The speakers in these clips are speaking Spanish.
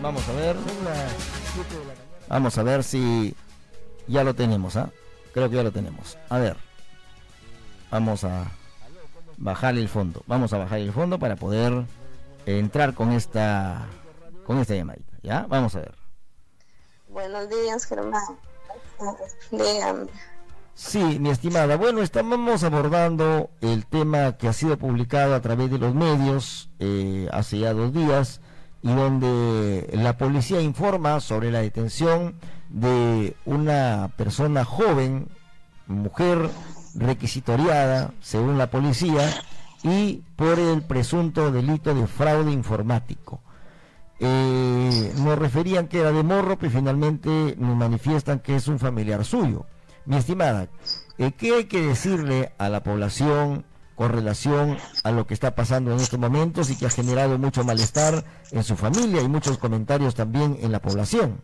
Vamos a ver. Vamos a ver si ya lo tenemos, ¿ah? Creo que ya lo tenemos. A ver. Vamos a bajar el fondo. Vamos a bajar el fondo para poder entrar con esta llamadita, ¿ya? Vamos a ver. Buenos días, Germán. Dígame. Sí, mi estimada. Bueno, estamos abordando el tema que ha sido publicado a través de los medios hace ya 2 días, y donde la policía informa sobre la detención de una persona joven, mujer requisitoriada, según la policía, y por el presunto delito de fraude informático. Nos referían que era de Morro, pero finalmente nos manifiestan que es un familiar suyo. Mi estimada, ¿qué hay que decirle a la población con relación a lo que está pasando en estos momentos y que ha generado mucho malestar en su familia y muchos comentarios también en la población?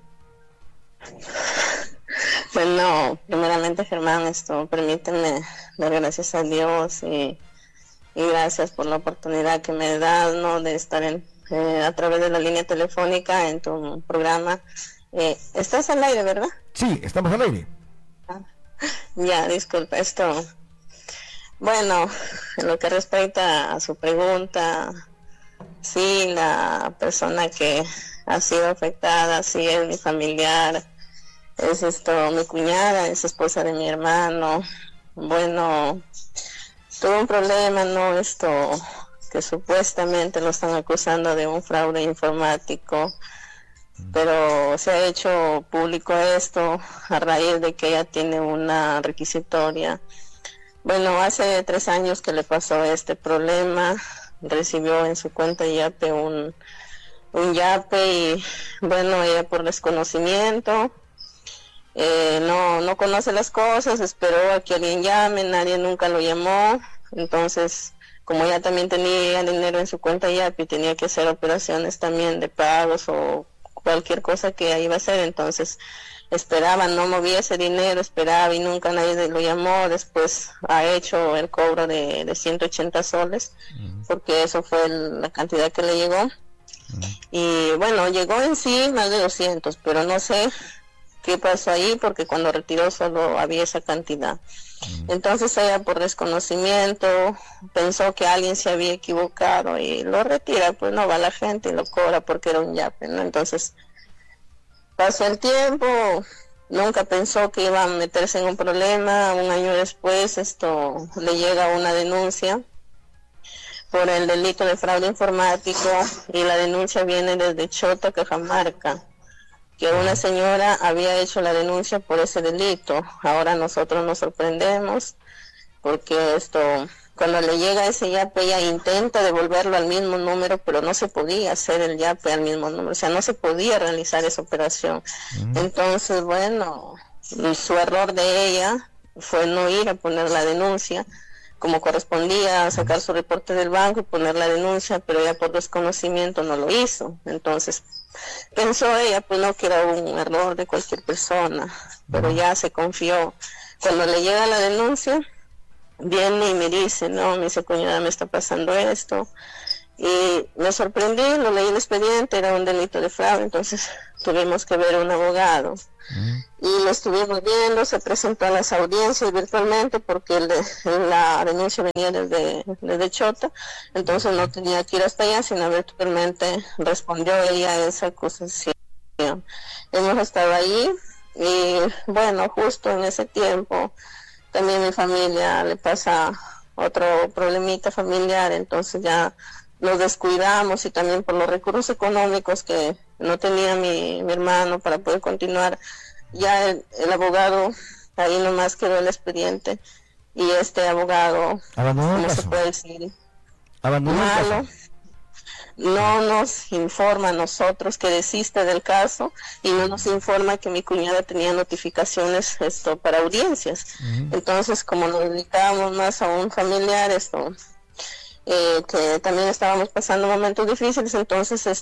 Bueno, primeramente, Germán, permíteme dar gracias a Dios y gracias por la oportunidad que me das, ¿no?, de estar a través de la línea telefónica en tu programa. ¿Estás al aire, verdad? Sí, estamos al aire. Ya, disculpa, bueno, en lo que respecta a su pregunta, sí, la persona que ha sido afectada, sí, es mi familiar, es mi cuñada, es esposa de mi hermano. Bueno, tuvo un problema, ¿no? Que supuestamente lo están acusando de un fraude informático, pero se ha hecho público esto a raíz de que ella tiene una requisitoria. Bueno, hace 3 años que le pasó este problema, recibió en su cuenta Yape un Yape, y bueno, ella por desconocimiento no conoce las cosas, esperó a que alguien llame, nadie nunca lo llamó. Entonces, como ella también tenía dinero en su cuenta Yape y tenía que hacer operaciones también de pagos o cualquier cosa que ella iba a hacer, entonces esperaba, no movía ese dinero, esperaba y nunca nadie lo llamó. Después ha hecho el cobro de 180 soles, porque eso fue la cantidad que le llegó. Y bueno, llegó en sí más de 200, pero no sé qué pasó ahí, porque cuando retiró solo había esa cantidad. Entonces ella, por desconocimiento, pensó que alguien se había equivocado y lo retira, pues no, va la gente y lo cobra porque era un Yape, ¿no? Entonces pasó el tiempo, nunca pensó que iba a meterse en un problema. Un año después le llega una denuncia por el delito de fraude informático, y la denuncia viene desde Chota, Cajamarca, que una señora había hecho la denuncia por ese delito. Ahora nosotros nos sorprendemos porque cuando le llega ese Yape, ella intenta devolverlo al mismo número, pero no se podía hacer el Yape al mismo número, o sea, no se podía realizar esa operación. Entonces, bueno, su error de ella fue no ir a poner la denuncia como correspondía, sacar su reporte del banco y poner la denuncia, pero ella por desconocimiento no lo hizo. Entonces pensó ella, pues no, que era un error de cualquier persona, pero ya se confió. Cuando le llega la denuncia, viene y me dice, no, me dice, cuñada, me está pasando esto, y me sorprendí, lo leí el expediente, era un delito de fraude. Entonces tuvimos que ver a un abogado, y lo estuvimos viendo, se presentó a las audiencias virtualmente porque la denuncia venía desde Chota, entonces no tenía que ir hasta allá, sino virtualmente respondió ella a esa acusación. Hemos estado ahí, y bueno, justo en ese tiempo también mi familia le pasa otro problemita familiar, entonces ya nos descuidamos, y también por los recursos económicos que no tenía mi hermano para poder continuar, ya el abogado, ahí nomás quedó el expediente, y este abogado, ¿cómo se puede decir? Malo, no nos informa a nosotros que desiste del caso, y no nos informa que mi cuñada tenía notificaciones para audiencias. Entonces, como nos dedicábamos más a un familiar, que también estábamos pasando momentos difíciles, entonces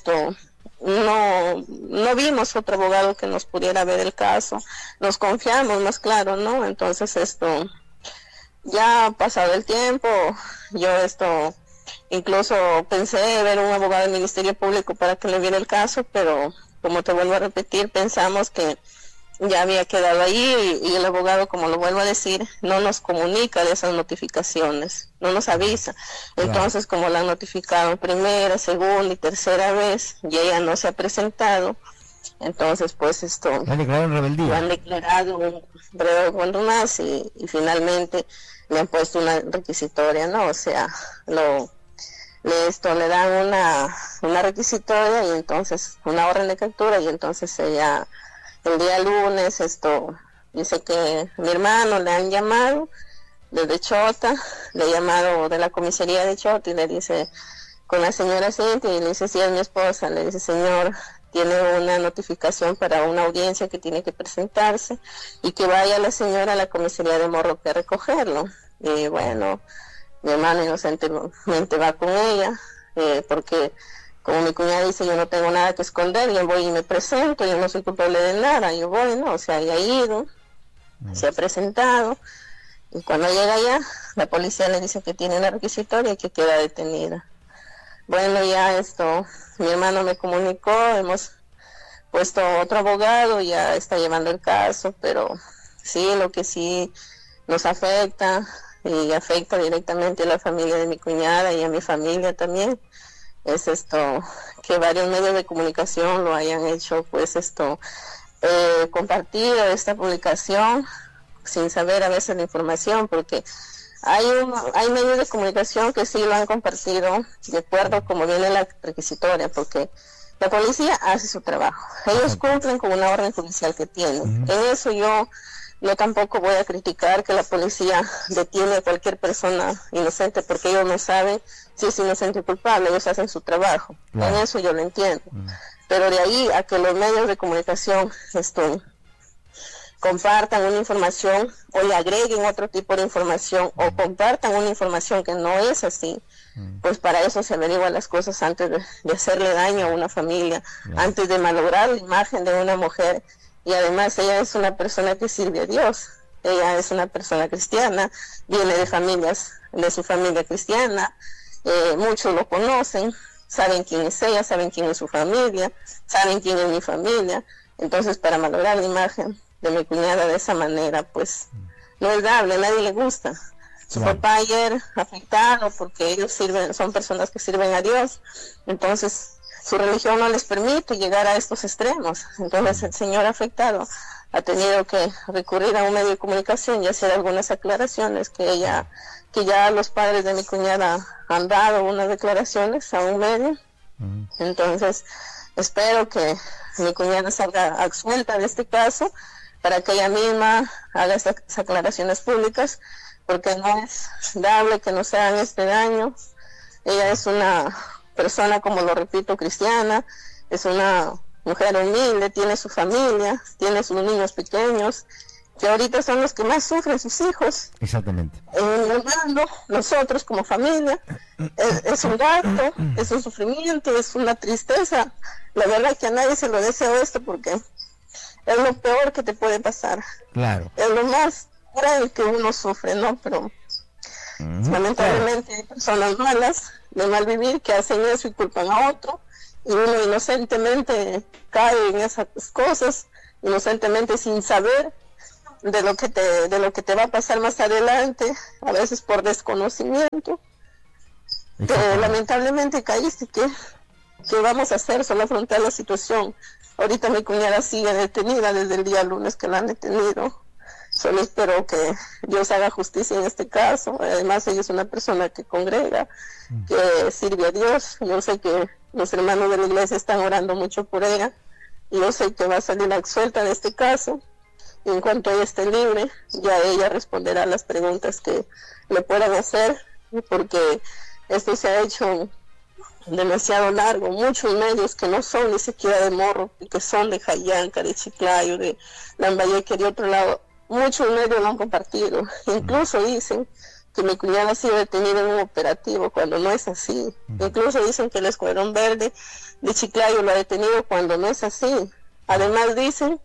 no vimos otro abogado que nos pudiera ver el caso, nos confiamos más claro, ¿no? Entonces ya ha pasado el tiempo, yo Incluso pensé ver un abogado del Ministerio Público para que le viera el caso, pero como te vuelvo a repetir, pensamos que ya había quedado ahí y el abogado, como lo vuelvo a decir, no nos comunica de esas notificaciones, no nos avisa. Entonces, como la han notificado primera, segunda y tercera vez y ella no se ha presentado, entonces pues esto lo han declarado en rebeldía. Lo han declarado un breve cuando más y finalmente le han puesto una requisitoria, ¿no? O sea, le dan una requisitoria y entonces una orden de captura y entonces ella el día lunes dice que mi hermano le han llamado desde Chota, le ha llamado de la comisaría de Chota y le dice con la señora Cintia y le dice sí es mi esposa, le dice señor tiene una notificación para una audiencia que tiene que presentarse y que vaya la señora a la comisaría de Morroque a recogerlo. Y bueno, mi hermano inocentemente va con ella, porque como mi cuñada dice, yo no tengo nada que esconder, yo voy y me presento, yo no soy culpable de nada, yo voy, ¿no? O sea, ella ha ido, se ha presentado, y cuando llega allá, la policía le dice que tiene una requisitoria y que queda detenida. Bueno, ya mi hermano me comunicó, hemos puesto otro abogado, ya está llevando el caso, pero sí, lo que sí nos afecta y afecta directamente a la familia de mi cuñada y a mi familia también, es que varios medios de comunicación lo hayan hecho, pues compartido esta publicación sin saber a veces la información, porque hay medios de comunicación que sí lo han compartido de acuerdo como viene la requisitoria, porque la policía hace su trabajo, ellos cumplen con una orden judicial que tienen. En eso yo no tampoco voy a criticar que la policía detiene a cualquier persona inocente, porque ellos no saben si es inocente o culpable, ellos hacen su trabajo. En eso yo lo entiendo. Pero de ahí a que los medios de comunicación compartan una información o le agreguen otro tipo de información o compartan una información que no es así, pues para eso se averiguan las cosas antes de hacerle daño a una familia, antes de malograr la imagen de una mujer. Y además ella es una persona que sirve a Dios, ella es una persona cristiana, viene de su familia cristiana, muchos lo conocen, saben quién es ella, saben quién es su familia, saben quién es mi familia. Entonces para malograr la imagen de mi cuñada de esa manera, pues no es dable, a nadie le gusta. Su papá ayer afectado porque ellos son personas que sirven a Dios, entonces su religión no les permite llegar a estos extremos. Entonces el señor afectado ha tenido que recurrir a un medio de comunicación y hacer algunas aclaraciones que ya los padres de mi cuñada han dado unas declaraciones a un medio. Entonces espero que mi cuñada salga absuelta de este caso para que ella misma haga estas aclaraciones públicas, porque no es dable que nos hagan este daño. Ella es una persona, como lo repito, cristiana, es una mujer humilde, tiene su familia, tiene sus niños pequeños, que ahorita son los que más sufren, sus hijos. Exactamente. Nosotros como familia, es un gasto, es un sufrimiento, es una tristeza. La verdad que a nadie se lo deseo esto, porque es lo peor que te puede pasar. Claro. Es lo más grave que uno sufre, ¿no? Pero lamentablemente hay personas malas, de mal vivir, que hacen eso y culpan a otro, y uno inocentemente cae en esas cosas, inocentemente sin saber de lo que te va a pasar más adelante, a veces por desconocimiento. Lamentablemente caíste, ¿qué vamos a hacer? Solo afrontar la situación. Ahorita mi cuñada sigue detenida desde el día lunes que la han detenido. Solo espero que Dios haga justicia en este caso. Además ella es una persona que congrega, que sirve a Dios. Yo sé que los hermanos de la iglesia están orando mucho por ella, y yo sé que va a salir absuelta de este caso. Y en cuanto ella esté libre, ya ella responderá a las preguntas que le puedan hacer, porque esto se ha hecho demasiado largo. Muchos medios que no son ni siquiera de Morro, que son de Jayanca, de Chiclayo, de Lambayeque, de otro lado, muchos medios lo han compartido. Incluso dicen que mi cuñada ha sido detenida en un operativo, cuando no es así. Incluso dicen que el Escuadrón Verde de Chiclayo lo ha detenido, cuando no es así. Además dicen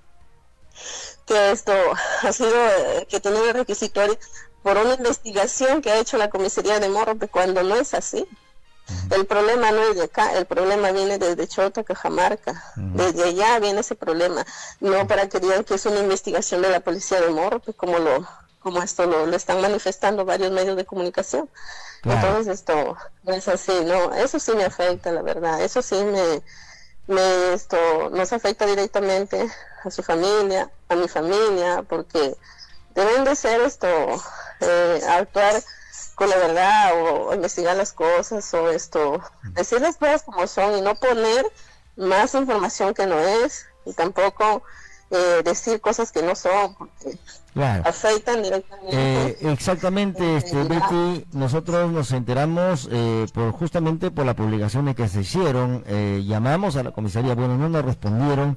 que esto ha sido, que tenía requisitorio por una investigación que ha hecho la comisaría de Morro, cuando no es así. El problema no es de acá, el problema viene desde Chota, Cajamarca. Desde allá viene ese problema. No para que digan que es una investigación de la policía de Morro, como esto lo están manifestando varios medios de comunicación. Claro. Entonces esto no es así, no, eso sí me afecta, la verdad, eso sí nos afecta directamente a su familia, a mi familia, porque deben de ser actuar con la verdad o investigar las cosas o decir las cosas como son y no poner más información que no es y tampoco decir cosas que no son, porque claro, afectan directamente. Exactamente, Betty, nosotros nos enteramos justamente por la publicación de que se hicieron, llamamos a la comisaría, bueno, no nos respondieron,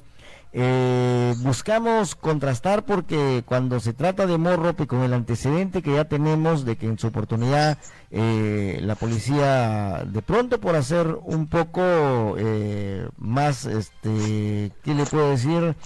buscamos contrastar porque cuando se trata de Morrope, con el antecedente que ya tenemos de que en su oportunidad la policía, de pronto por hacer un poco más, ¿qué le puedo decir?,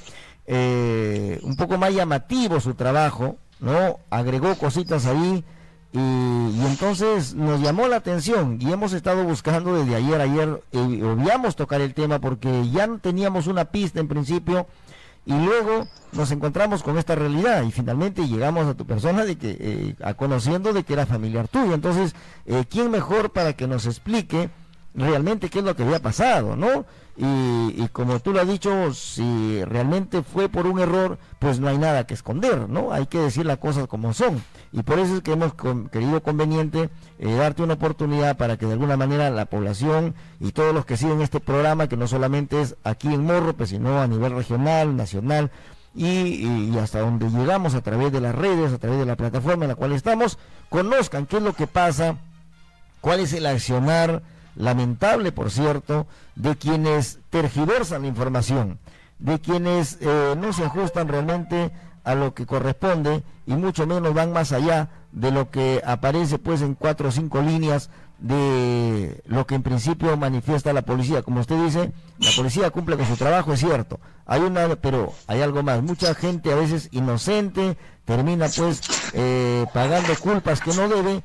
un poco más llamativo su trabajo, ¿no? Agregó cositas ahí y entonces nos llamó la atención y hemos estado buscando desde ayer obviamos tocar el tema porque ya no teníamos una pista en principio y luego nos encontramos con esta realidad y finalmente llegamos a tu persona de que conociendo de que era familiar tuyo. Entonces, ¿quién mejor para que nos explique realmente qué es lo que había pasado, ¿no? Y como tú lo has dicho, si realmente fue por un error, pues no hay nada que esconder, ¿no? Hay que decir las cosas como son. Y por eso es que hemos querido conveniente darte una oportunidad para que de alguna manera la población y todos los que siguen este programa, que no solamente es aquí en Morrope, sino a nivel regional, nacional, y hasta donde llegamos a través de las redes, a través de la plataforma en la cual estamos, conozcan qué es lo que pasa, cuál es el accionar lamentable, por cierto, de quienes tergiversan la información, de quienes no se ajustan realmente a lo que corresponde y mucho menos van más allá de lo que aparece pues en 4 o 5 líneas de lo que en principio manifiesta la policía. Como usted dice, la policía cumple con su trabajo, es cierto, pero hay algo más, mucha gente a veces inocente termina pues pagando culpas que no debe,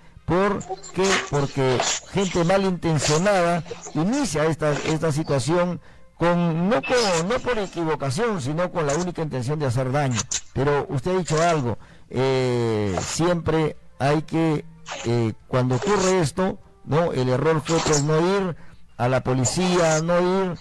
porque gente malintencionada inicia esta situación no por equivocación, sino con la única intención de hacer daño. Pero usted ha dicho algo, siempre hay que, cuando ocurre esto, no, el error fue pues no ir a la policía, no ir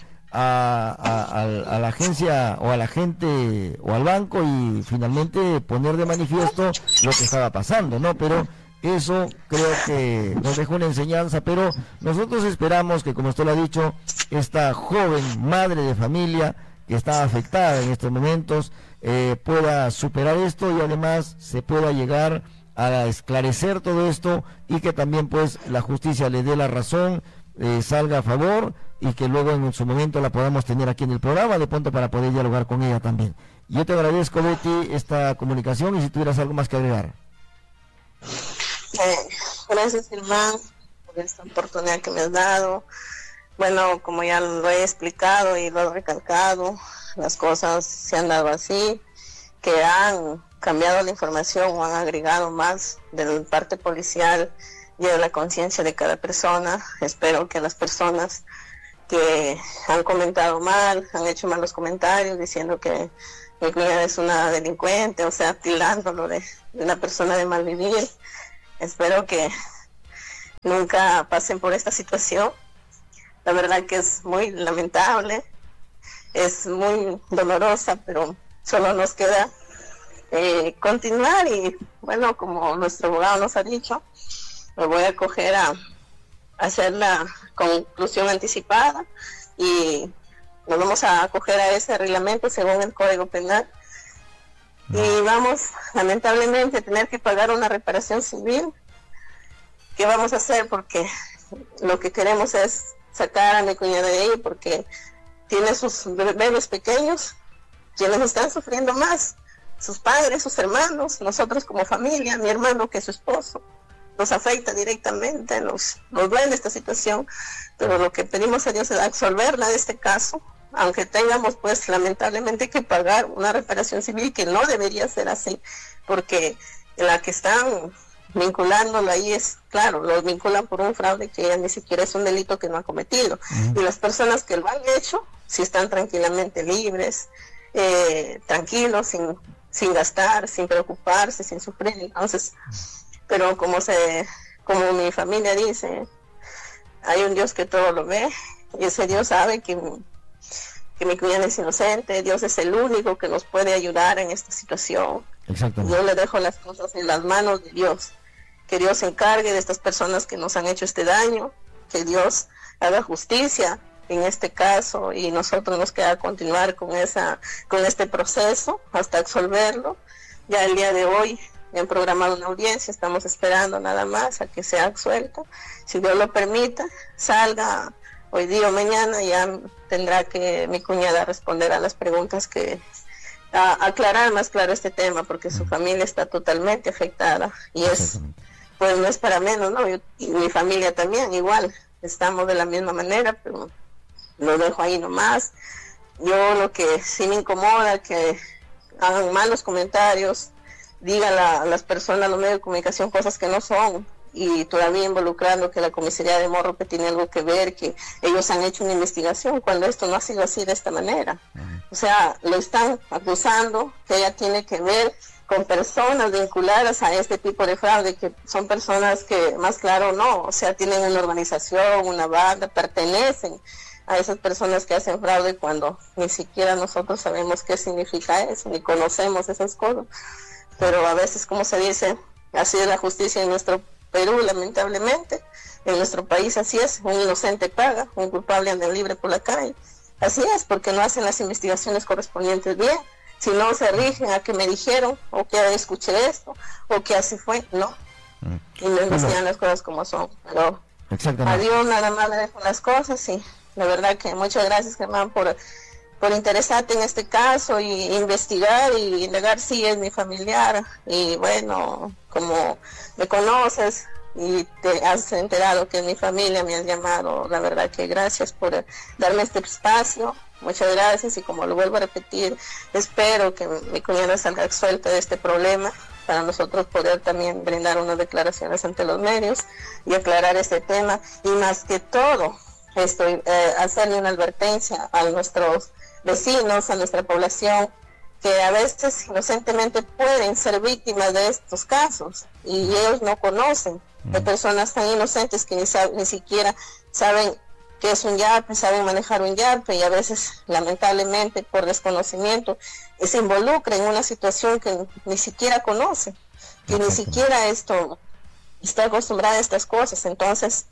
a la agencia o a la gente o al banco y finalmente poner de manifiesto lo que estaba pasando, ¿no? Pero eso creo que nos deja una enseñanza, pero nosotros esperamos que, como usted lo ha dicho, esta joven madre de familia que está afectada en estos momentos pueda superar esto y además se pueda llegar a esclarecer todo esto y que también pues la justicia le dé la razón, salga a favor y que luego en su momento la podamos tener aquí en el programa de pronto para poder dialogar con ella también. Yo te agradezco, Betty, esta comunicación y si tuvieras algo más que agregar. Gracias, Germán, por esta oportunidad que me has dado. Bueno, como ya lo he explicado y lo he recalcado, las cosas se han dado así, que han cambiado la información o han agregado más de la parte policial y de la conciencia de cada persona. Espero que las personas que han comentado mal, han hecho malos comentarios diciendo que mi cuñada es una delincuente, o sea, tildándolo de una persona de mal vivir, espero que nunca pasen por esta situación. La verdad que es muy lamentable, es muy dolorosa, pero solo nos queda continuar y bueno, como nuestro abogado nos ha dicho, me voy a acoger a hacer la conclusión anticipada y nos vamos a acoger a ese reglamento según el Código Penal y vamos lamentablemente a tener que pagar una reparación civil. ¿Qué vamos a hacer? Porque lo que queremos es sacar a mi cuñada de ahí porque tiene sus bebés pequeños quienes están sufriendo más, sus padres, sus hermanos, nosotros como familia, mi hermano que es su esposo, nos afecta directamente, nos duele esta situación, pero lo que pedimos a Dios es absolverla de este caso, aunque tengamos pues lamentablemente que pagar una reparación civil que no debería ser así, porque la que están vinculándolo ahí es, claro, lo vinculan por un fraude que ya ni siquiera es un delito que no ha cometido. Y las personas que lo han hecho, si están tranquilamente libres, tranquilos, sin gastar, sin preocuparse, sin sufrir. Entonces, pero como mi familia dice, hay un Dios que todo lo ve, y ese Dios sabe que mi cuñada es inocente. Dios es el único que nos puede ayudar en esta situación. Exactamente. Yo le dejo las cosas en las manos de Dios, que Dios se encargue de estas personas que nos han hecho este daño, que Dios haga justicia en este caso, y nosotros nos queda continuar con este proceso hasta absolverlo. Ya el día de hoy me han programado una audiencia, estamos esperando nada más a que sea absuelta. Si Dios lo permita, salga hoy día o mañana, ya tendrá que mi cuñada responder a las preguntas, aclarar más claro este tema, porque su familia está totalmente afectada y pues no es para menos, ¿no? Y mi familia también, igual, estamos de la misma manera, pero lo dejo ahí nomás. Yo lo que sí me incomoda, que hagan malos comentarios, digan a las personas, a los medios de comunicación, cosas que no son, y todavía involucrando que la comisaría de Morro que tiene algo que ver, que ellos han hecho una investigación, cuando esto no ha sido así de esta manera. O sea, lo están acusando que ella tiene que ver con personas vinculadas a este tipo de fraude, que son personas que, más claro, no, o sea, tienen una organización, una banda, pertenecen a esas personas que hacen fraude, cuando ni siquiera nosotros sabemos qué significa eso, ni conocemos esas cosas. Pero a veces, como se dice, así es la justicia en nuestro Perú, lamentablemente. En nuestro país así es, un inocente paga, un culpable anda libre por la calle. Así es, porque no hacen las investigaciones correspondientes bien. Si no se rigen a que me dijeron, o que escuché esto, o que así fue, no. Y no investigan las cosas como son. Pero a Dios nada más le dejo las cosas, y la verdad que muchas gracias, Germán, por interesarte en este caso y investigar y indagar. Sí, es mi familiar, y bueno, como me conoces y te has enterado que es mi familia, me has llamado, la verdad que gracias por darme este espacio, muchas gracias, y como lo vuelvo a repetir, espero que mi cuñada salga suelta de este problema, para nosotros poder también brindar unas declaraciones ante los medios y aclarar este tema, y más que todo, hacerle una advertencia a nuestros vecinos, a nuestra población, que a veces inocentemente pueden ser víctimas de estos casos y ellos no conocen. Hay personas tan inocentes que ni siquiera saben qué es un YARPE, saben manejar un YARPE, y a veces, lamentablemente, por desconocimiento, se involucra en una situación que ni siquiera conoce, que ni siquiera está acostumbrada a estas cosas. Entonces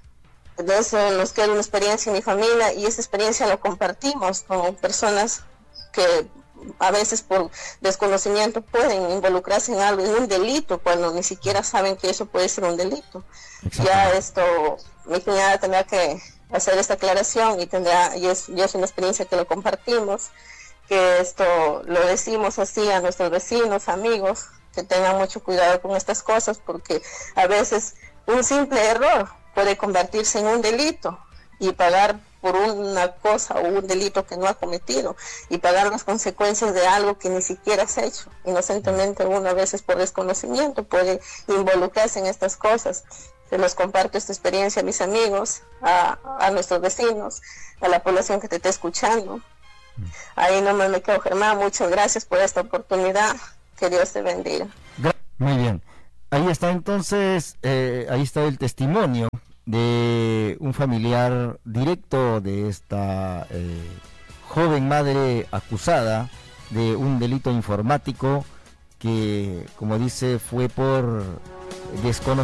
nos queda una experiencia en mi familia, y esa experiencia lo compartimos con personas que a veces por desconocimiento pueden involucrarse en algo, en un delito, cuando ni siquiera saben que eso puede ser un delito. Ya mi cuñada tendrá que hacer esta aclaración, y es una experiencia que lo compartimos, que esto lo decimos así a nuestros vecinos, amigos, que tengan mucho cuidado con estas cosas, porque a veces un simple error puede convertirse en un delito, y pagar por una cosa o un delito que no ha cometido, y pagar las consecuencias de algo que ni siquiera has hecho. Inocentemente uno, a veces por desconocimiento, puede involucrarse en estas cosas. Se los comparto esta experiencia a mis amigos, a nuestros vecinos, a la población que te está escuchando. Ahí nomás me quedo, Germán, muchas gracias por esta oportunidad, que Dios te bendiga. Muy bien, ahí está entonces, ahí está el testimonio de un familiar directo de esta joven madre acusada de un delito informático que, como dice, fue por desconocimiento.